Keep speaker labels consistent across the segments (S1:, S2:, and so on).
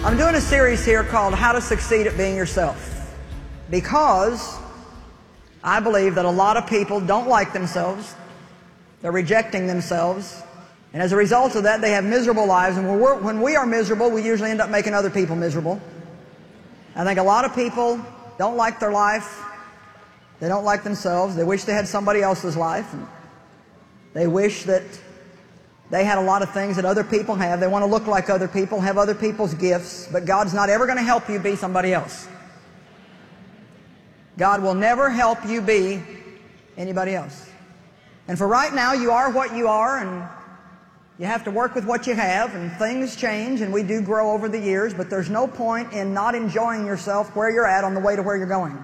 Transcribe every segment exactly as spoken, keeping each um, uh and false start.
S1: I'm doing a series here called How to Succeed at Being Yourself, because I believe that a lot of people don't like themselves. They're rejecting themselves, and as a result of that, they have miserable lives. And when, we're, when we are miserable, we usually end up making other people miserable. I think a lot of people don't like their life. They don't like themselves. They wish they had somebody else's life. And they wish that they had a lot of things that other people have. They want to look like other people, have other people's gifts, but God's not ever going to help you be somebody else. God will never help you be anybody else. And for right now, you are what you are, and you have to work with what you have, and things change, and we do grow over the years, but there's no point in not enjoying yourself where you're at on the way to where you're going.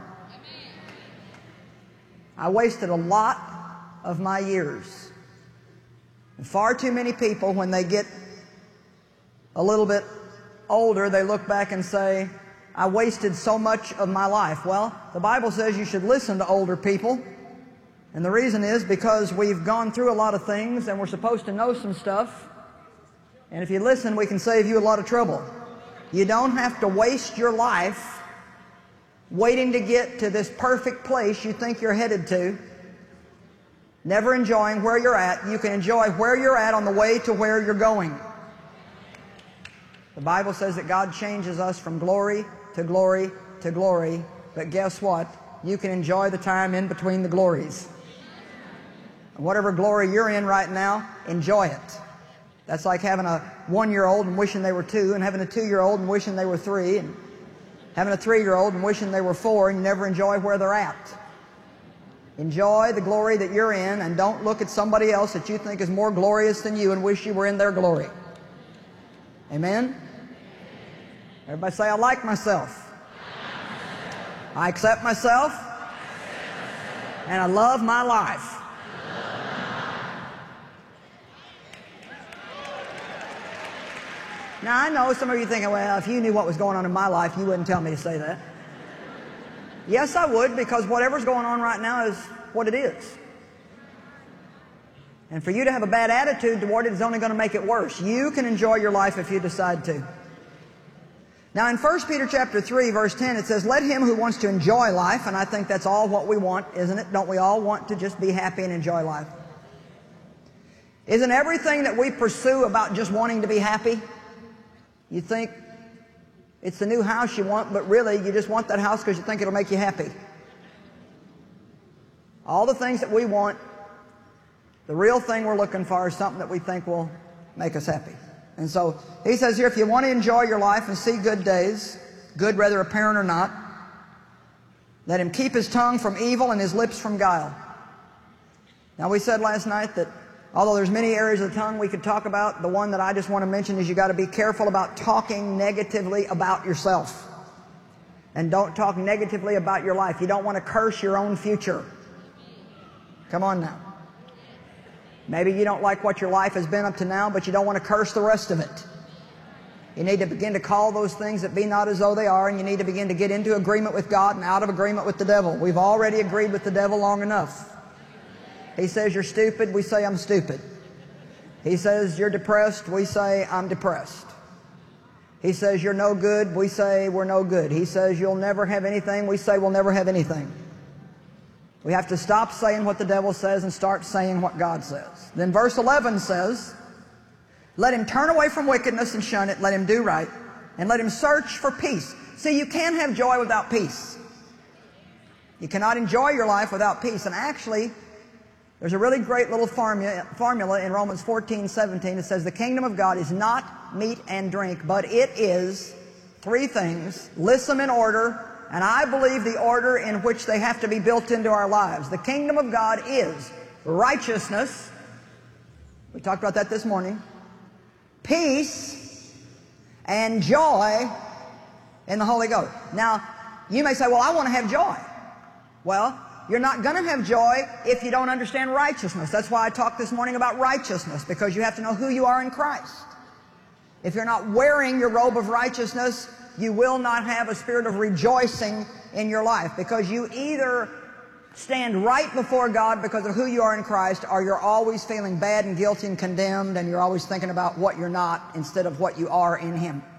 S1: I wasted a lot of my years. And far too many people, when they get a little bit older, they look back and say, I wasted so much of my life. Well, the Bible says you should listen to older people. And the reason is because we've gone through a lot of things and we're supposed to know some stuff. And if you listen, we can save you a lot of trouble. You don't have to waste your life waiting to get to this perfect place you think you're headed to, never enjoying where you're at. You can enjoy where you're at on the way to where you're going. The Bible says that God changes us from glory to glory to glory, but guess what? You can enjoy the time in between the glories. And whatever glory you're in right now, enjoy it. That's like having a one-year-old and wishing they were two, and having a two-year-old and wishing they were three, and having a three-year-old and wishing they were four, and you never enjoy where they're at. Enjoy the glory that you're in, and don't look at somebody else that you think is more glorious than you and wish you were in their glory. Amen? Everybody say, I like myself. I accept myself. And I love my life. Now, I know some of you are thinking, well, if you knew what was going on in my life, you wouldn't tell me to say that. Yes, I would, because whatever's going on right now is what it is. And for you to have a bad attitude toward it is only going to make it worse. You can enjoy your life if you decide to. Now, in First Peter chapter three, verse ten, it says, let him who wants to enjoy life, and I think that's all what we want, isn't it? Don't we all want to just be happy and enjoy life? Isn't everything that we pursue about just wanting to be happy? You think it's the new house you want, but really you just want that house because you think it'll make you happy. All the things that we want, the real thing we're looking for is something that we think will make us happy. And so he says here, if you want to enjoy your life and see good days, good whether apparent or not, let him keep his tongue from evil and his lips from guile. Now, we said last night that although there's many areas of the tongue we could talk about, the one that I just want to mention is you got to be careful about talking negatively about yourself. And don't talk negatively about your life. You don't want to curse your own future. Come on now. Maybe you don't like what your life has been up to now, but you don't want to curse the rest of it. You need to begin to call those things that be not as though they are, and you need to begin to get into agreement with God and out of agreement with the devil. We've already agreed with the devil long enough. He says you're stupid, we say I'm stupid. He says you're depressed, we say I'm depressed. He says you're no good, we say we're no good. He says you'll never have anything, we say we'll never have anything. We have to stop saying what the devil says and start saying what God says. Then verse eleven says, let him turn away from wickedness and shun it, let him do right, and let him search for peace. See, you can't have joy without peace. You cannot enjoy your life without peace. And actually, there's a really great little formula, formula in Romans fourteen, seventeen. It says, the kingdom of God is not meat and drink, but it is three things. List them in order, and I believe the order in which they have to be built into our lives. The kingdom of God is righteousness. We talked about that this morning. Peace and joy in the Holy Ghost. Now, you may say, well, I want to have joy. Well, you're not going to have joy if you don't understand righteousness. That's why I talked this morning about righteousness, because you have to know who you are in Christ. If you're not wearing your robe of righteousness, you will not have a spirit of rejoicing in your life, because you either stand right before God because of who you are in Christ, or you're always feeling bad and guilty and condemned, and you're always thinking about what you're not instead of what you are in Him.